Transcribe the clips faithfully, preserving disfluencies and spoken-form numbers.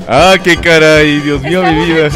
Ah, qué caray, Dios mío, mi vida.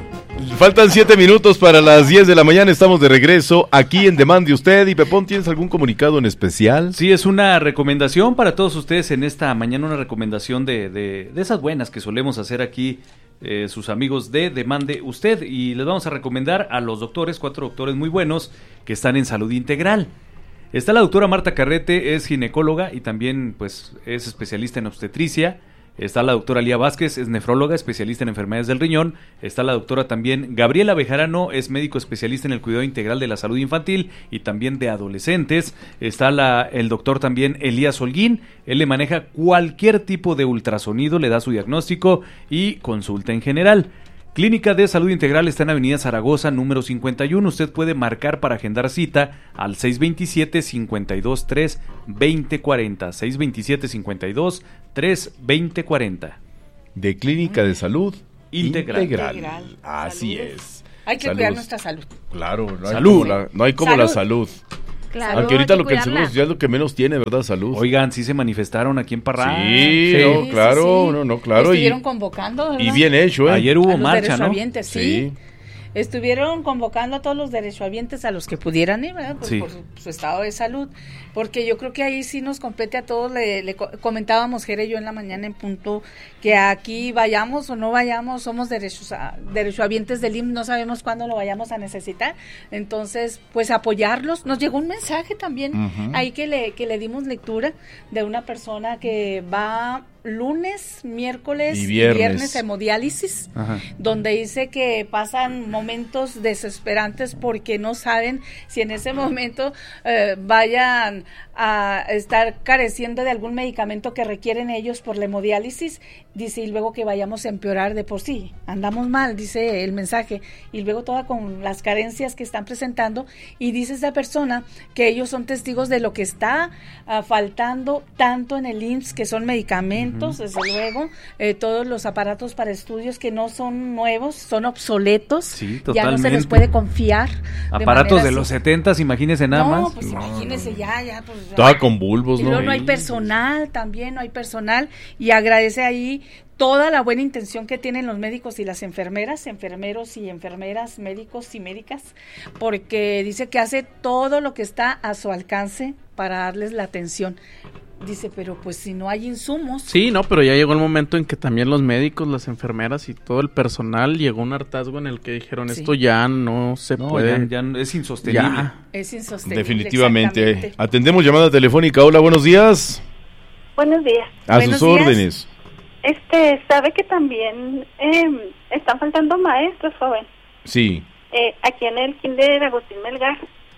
Faltan siete minutos para las diez de la mañana, estamos de regreso aquí en Demande Usted. Y Pepón, ¿tienes algún comunicado en especial? Sí, es una recomendación para todos ustedes en esta mañana, una recomendación de, de, de esas buenas que solemos hacer aquí eh, sus amigos de Demande Usted. Y les vamos a recomendar a los doctores, cuatro doctores muy buenos que están en salud integral. Está la doctora Marta Carrete, es ginecóloga y también pues es especialista en obstetricia. Está la doctora Lía Vázquez, es nefróloga, especialista en enfermedades del riñón. Está la doctora también Gabriela Bejarano, es médico especialista en el cuidado integral de la salud infantil y también de adolescentes. Está la, el doctor también Elías Holguín, él le maneja cualquier tipo de ultrasonido, le da su diagnóstico y consulta en general. Clínica de Salud Integral está en Avenida Zaragoza, número cincuenta y uno. Usted puede marcar para agendar cita al seis veintisiete, cincuenta y dos, tres, veinte cuarenta. seis veintisiete, cincuenta y dos, tres, veinte cuarenta. De Clínica de Salud Integral. Integral. Integral. Así Saludos. es. Hay que Salud. cuidar nuestra salud. Claro, no hay Salud. como la, no hay como Salud. la salud. Claro, Aunque ahorita hay que lo que el cuidarla. Seguro Social es lo que menos tiene, ¿verdad? Salud. Oigan, sí se manifestaron aquí en Parral. Sí, Sí, no, sí, claro, sí. no, no, claro. Estuvieron Y, convocando, ¿verdad? y bien hecho, ¿eh? Ayer A hubo los marcha, ¿no? derechohabientes, sí. Sí. Estuvieron convocando a todos los derechohabientes a los que pudieran ir, ¿verdad? Por, Sí. por su, su estado de salud, porque yo creo que ahí sí nos compete a todos. Le, le co- comentábamos Jere y yo en la mañana en punto que aquí vayamos o no vayamos, somos derechos a- derechohabientes del I M S S, no sabemos cuándo lo vayamos a necesitar, entonces pues apoyarlos. Nos llegó un mensaje también Ujú. ahí que le, que le dimos lectura de una persona que va lunes, miércoles Y y viernes. viernes, a hemodiálisis, Ajá. donde dice que pasan momentos desesperantes porque no saben si en ese momento eh, vayan a estar careciendo de algún medicamento que requieren ellos por la hemodiálisis, dice, y luego que vayamos a empeorar de por sí, andamos mal, dice el mensaje, y luego toda con las carencias que están presentando, y dice esa persona que ellos son testigos de lo que está ah, faltando tanto en el I M S S, que son medicamentos, desde luego, eh, todos los aparatos para estudios que no son nuevos, son obsoletos, Sí, ya no se les totalmente. puede confiar. de Aparatos manera de así. los setentas, imagínense nada no, más. pues No, imagínese no, no. ya, ya, pues. ya. Estaba con bulbos, Y ¿no? luego no hay Sí. personal también, no hay personal, y agradece ahí toda la buena intención que tienen los médicos y las enfermeras, enfermeros y enfermeras, médicos y médicas, porque dice que hace todo lo que está a su alcance para darles la atención. Dice, pero pues si no hay insumos. Sí, no, pero ya llegó el momento en que también los médicos, las enfermeras y todo el personal llegó un hartazgo en el que dijeron Sí. esto ya no se No, puede. ya, ya es insostenible. Ya. Es insostenible. Definitivamente. exactamente. Atendemos llamada telefónica. Hola, buenos días. Buenos días. A Buenos sus días. órdenes. Este, sabe que también eh, están faltando maestros, joven. Sí, Eh, aquí en el kinder Agustín Melgar,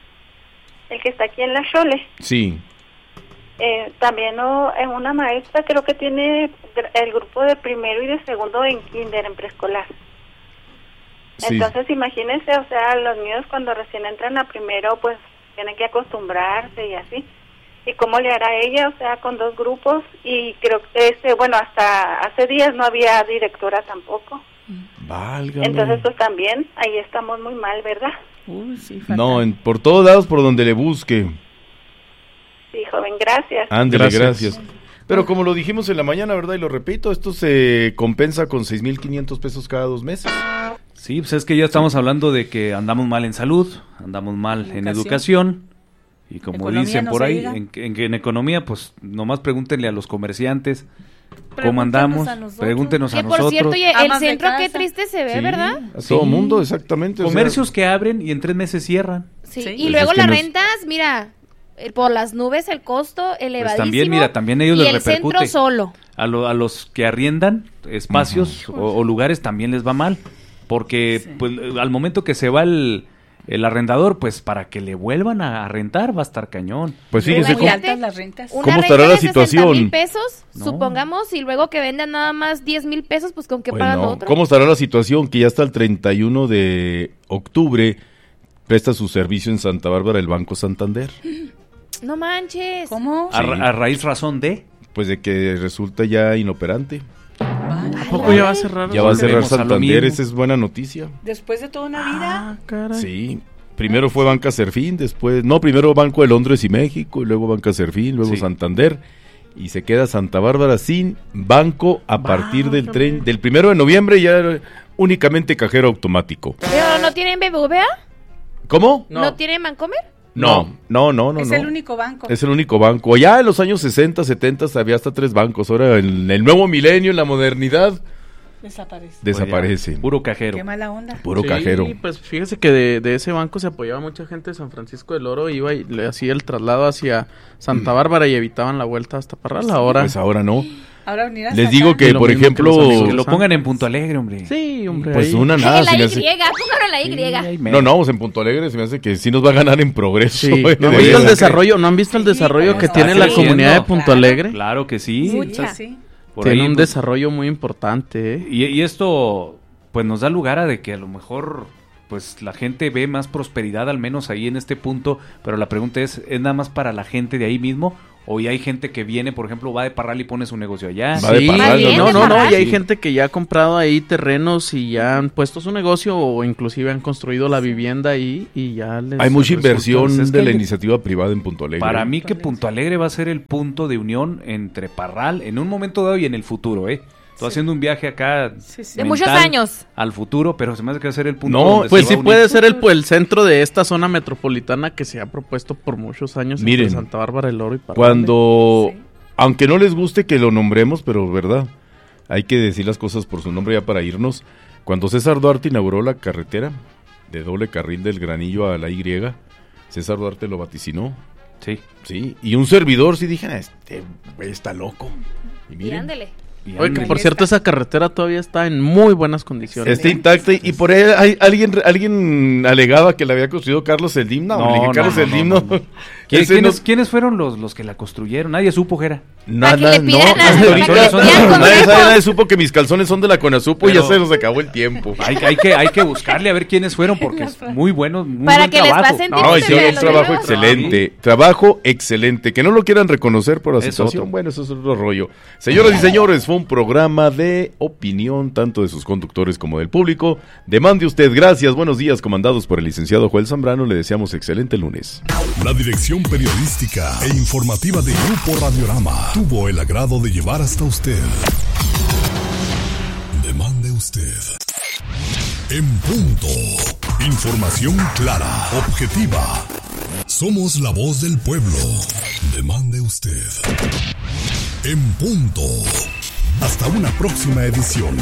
el que está aquí en La Chole. sí. Eh, también oh, eh, una maestra creo que tiene gr- el grupo de primero y de segundo en kinder, en preescolar. Sí. Entonces imagínense, o sea, los niños cuando recién entran a primero pues tienen que acostumbrarse y así. ¿Y cómo le hará ella? O sea, con dos grupos y creo que este, bueno, hasta hace días no había directora tampoco. Válgame. Entonces pues también ahí estamos muy mal, ¿verdad? Uy, sí, fatal. No, en- por todos lados por donde le busque. Sí, joven, gracias. Ándele, Gracias. gracias. Pero como lo dijimos en la mañana, ¿verdad? Y lo repito, esto se compensa con seis mil quinientos pesos cada dos meses. Sí, pues es que ya estamos hablando de que andamos mal en salud, andamos mal en Educación. educación, y como Economía dicen no por se ahí, diga. en, en, en economía, pues nomás pregúntenle a los comerciantes cómo Pregúntenos andamos, a nosotros. pregúntenos a Que por nosotros. cierto, oye, el Amas de centro qué casa. triste se ve, Sí, ¿verdad? A sí. todo mundo, exactamente. o sea, Comercios que abren y en tres meses cierran. Sí. Sí. Y Pues luego es que las nos- rentas, mira, eh, por las nubes el costo elevadísimo. Pues también, mira, también ellos y les el repercute. centro solo. A, lo- a los que arriendan espacios o, o lugares también les va mal, porque Sí. pues al momento que se va el, el arrendador, pues para que le vuelvan a, a rentar va a estar cañón. Pues Muy fíjese cómo, Imagínate. altas las rentas. Una ¿Cómo renta estará la de sesenta situación? mil pesos, No. supongamos, y luego que vendan nada más diez mil pesos, pues con qué Bueno, pagan lo otro. ¿cómo estará la situación? Que ya hasta el treinta y uno de octubre presta su servicio en Santa Bárbara el Banco Santander. No manches. ¿Cómo? A, ra- a raíz razón de... Pues de que resulta ya inoperante. Vale. ¿A poco ya va a cerrar? Ya va a cerrar Volvemos a lo Santander, mismo. esa es buena noticia. Después de toda una vida. Ah, caray. Sí. Primero fue Banca Serfín, después, no, primero Banco de Londres y México, y luego Banca Serfín, luego Sí. Santander, y se queda Santa Bárbara sin banco a partir del tren, del primero de noviembre, ya únicamente cajero automático. ¿Pero no tienen B B V A? ¿Cómo? ¿No, ¿No tienen Bancomer? No, no, no, no. Es no. el único banco. Es el único banco. Ya en los años sesenta, setenta había hasta tres bancos. Ahora en el nuevo milenio, en la modernidad, Desaparece. desaparece. Puro cajero. Qué mala onda. Puro Sí, cajero. pues fíjese que de, de ese banco se apoyaba mucha gente de San Francisco del Oro, iba y le hacía el traslado hacia Santa Bárbara y evitaban la vuelta hasta Parral. Ahora, Pues ahora no. Ahora venir hasta Les acá. digo que, Y lo por mismo que ejemplo, los amigos. Que lo pongan en Punto Alegre, hombre. sí, hombre. pues ahí. una En nada. la se me Y, hace- póngalo en la Y. Ahí me- No, no, vamos en Punto Alegre, se me hace que sí nos va a ganar en progreso. Sí. eh, ¿No han de visto el veras. desarrollo? ¿No han visto el Sí, desarrollo cómo que no. tiene Está la comunidad de creciendo. Punto Claro. Alegre? Claro que sí. Mucha. Sí, sí. Por Tiene ahí, un pues, desarrollo muy importante, ¿eh? Y, y esto, pues nos da lugar a de que a lo mejor, pues la gente ve más prosperidad, al menos ahí en este punto, pero la pregunta es, ¿es nada más para la gente de ahí mismo? ¿O ya hay gente que viene, por ejemplo, va de Parral y pone su negocio allá? Va de Sí, Parral, no, ¿no? no, no, Parral. y hay Sí. gente que ya ha comprado ahí terrenos y ya han puesto su negocio o inclusive han construido la vivienda ahí y ya les Hay mucha resulta- inversión pues, es de que la hay- iniciativa privada en Punto Alegre. Para mí que Punto Alegre va a ser el punto de unión entre Parral en un momento dado y en el futuro, ¿eh? Estoy Sí. haciendo un viaje acá Sí, sí. De mental muchos años. al futuro, pero se me hace que va a ser el punto No, donde Pues se sí va a unir. puede ser el, pues, el centro de esta zona metropolitana que se ha propuesto por muchos años Miren, entre Santa Bárbara, El Oro y Parral. Cuando, Sí. aunque no les guste que lo nombremos, pero verdad, hay que decir las cosas por su nombre ya para irnos. Cuando César Duarte inauguró la carretera de doble carril del Granillo a la Y, César Duarte lo vaticinó, Sí. sí, y un servidor sí dije, "Ah, este güey está loco". Y Y miren, ándele. Y Oye, que ándale. por cierto esa carretera todavía está en muy buenas condiciones. está intacta y, y por ahí hay, alguien alguien alegaba que la había construido Carlos Slim. No, No, hombre, que no, Carlos no, Slim no, no. no. ¿Quién- Ese ¿Quiénes, no- quiénes fueron los, los que la construyeron? Nadie supo, Jera. Nada, Para que le no, pidan a- hasta para ahorita que le pidan nadie, consejos. sabe, nadie supo que mis calzones son de la Conasupo y ya Pero- se nos acabó el tiempo. Hay, hay, que, hay que buscarle a ver quiénes fueron porque es muy bueno, muy Para buen que les trabajo. pasen No, tips hicieron de un los trabajo nuevos. excelente, trabajo excelente. Que no lo quieran reconocer por la Es situación, otro. bueno, eso es otro rollo. Señoras y señores, fue un programa de opinión, tanto de sus conductores como del público. Demande usted, gracias, buenos días, comandados por el licenciado Joel Zambrano. Le deseamos excelente lunes. La dirección periodística e informativa de Grupo Radiorama tuvo el agrado de llevar hasta usted. Demande usted. En punto. Información clara, objetiva. Somos la voz del pueblo. Demande usted. En punto. Hasta una próxima edición.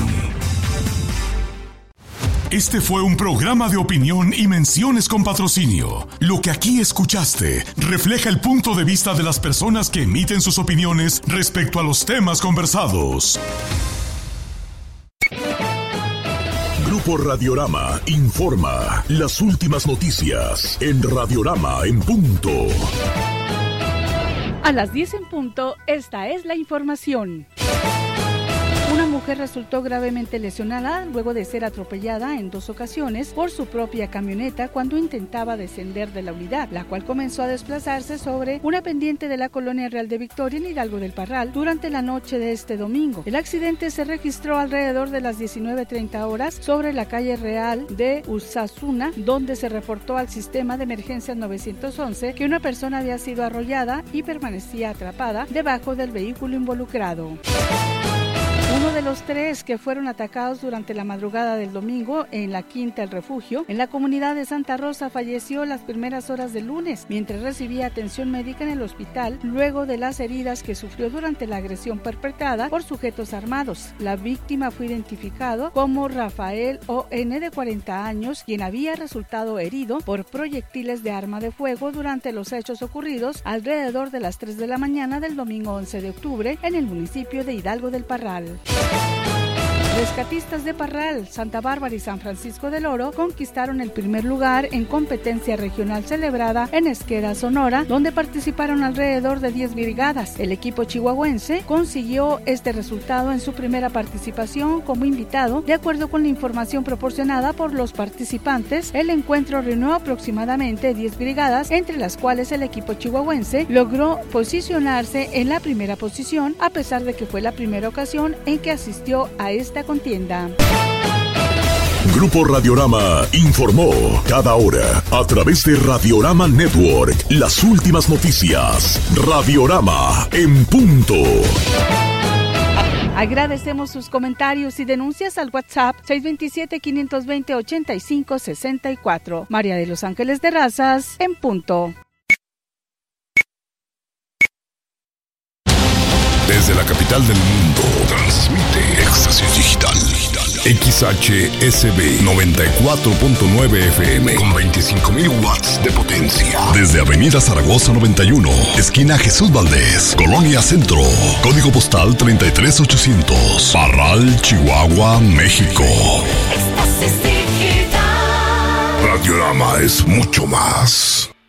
Este fue un programa de opinión y menciones con patrocinio. Lo que aquí escuchaste refleja el punto de vista de las personas que emiten sus opiniones respecto a los temas conversados. Grupo Radiorama informa las últimas noticias en Radiorama en punto. A las diez en punto, esta es la información. Una mujer resultó gravemente lesionada luego de ser atropellada en dos ocasiones por su propia camioneta cuando intentaba descender de la unidad, la cual comenzó a desplazarse sobre una pendiente de la colonia Real de Victoria en Hidalgo del Parral durante la noche de este domingo. El accidente se registró alrededor de las diecinueve treinta horas sobre la calle Real de Usasuna, donde se reportó al sistema de emergencias nueve once que una persona había sido arrollada y permanecía atrapada debajo del vehículo involucrado. Uno de los tres que fueron atacados durante la madrugada del domingo en la Quinta El Refugio, en la comunidad de Santa Rosa, falleció las primeras horas del lunes, mientras recibía atención médica en el hospital, luego de las heridas que sufrió durante la agresión perpetrada por sujetos armados. La víctima fue identificado como Rafael O N, de cuarenta años, quien había resultado herido por proyectiles de arma de fuego durante los hechos ocurridos alrededor de las tres de la mañana del domingo once de octubre en el municipio de Hidalgo del Parral. Rescatistas de Parral, Santa Bárbara y San Francisco del Oro conquistaron el primer lugar en competencia regional celebrada en Esqueda, Sonora, donde participaron alrededor de diez brigadas. El equipo chihuahuense consiguió este resultado en su primera participación como invitado. De acuerdo con la información proporcionada por los participantes, el encuentro reunió aproximadamente diez brigadas, entre las cuales el equipo chihuahuense logró posicionarse en la primera posición, a pesar de que fue la primera ocasión en que asistió a esta contienda. Grupo Radiorama informó cada hora a través de Radiorama Network las últimas noticias. Radiorama en punto. Agradecemos sus comentarios y denuncias al WhatsApp seis dos siete, cinco dos cero, ocho cinco seis cuatro. María de los Ángeles de Razas en punto. Desde la capital del mundo, transmite Éxtasis Digital. X H S B noventa y cuatro punto nueve F M con veinticinco mil watts de potencia. Desde Avenida Zaragoza noventa y uno, esquina Jesús Valdés, Colonia Centro. Código postal treinta y tres ochocientos. Parral, Chihuahua, México. Éxtasis Digital. Radiorama es mucho más.